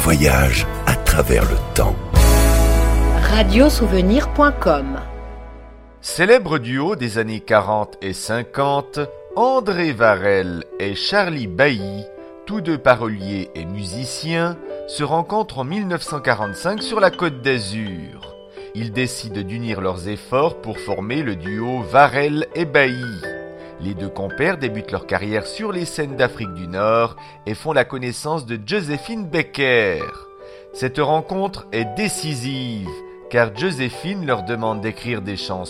voyage à travers le temps. Radiosouvenir.com. Célèbre duo des années 40 et 50, André Varel et Charlie Bailly, tous deux paroliers et musiciens, se rencontrent en 1945 sur la Côte d'Azur. Ils décident d'unir leurs efforts pour former le duo Varel et Bailly. Les deux compères débutent leur carrière sur les scènes d'Afrique du Nord et font la connaissance de Joséphine Baker. Cette rencontre est décisive, car Joséphine leur demande d'écrire des chansons